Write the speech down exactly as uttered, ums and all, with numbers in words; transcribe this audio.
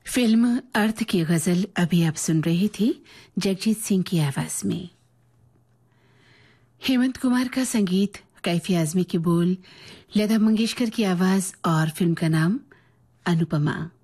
Film अर्थ की गजल अभी आप सुन रही थी जगजीत सिंह की आवाज में। हेमंत कुमार का संगीत, कैफी आजमी के बोल, लता मंगेशकर की आवाज और फिल्म का नाम अनुपमा।